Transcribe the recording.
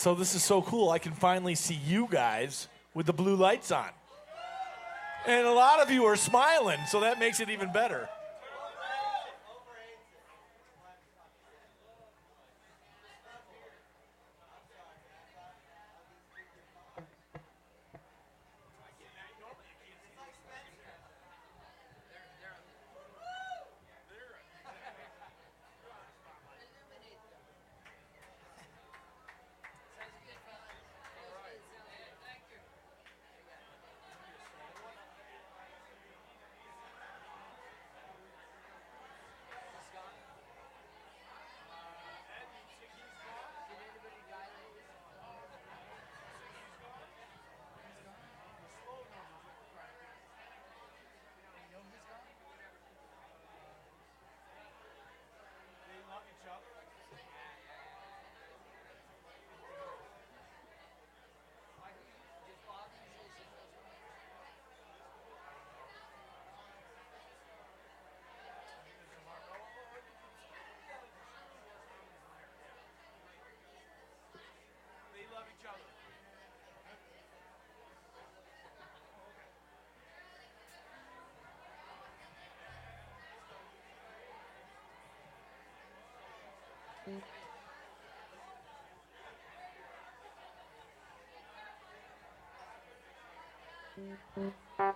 So this is so cool. I can finally see you guys with the blue lights on. And a lot of you are smiling, so that makes it even better. Mm-hmm.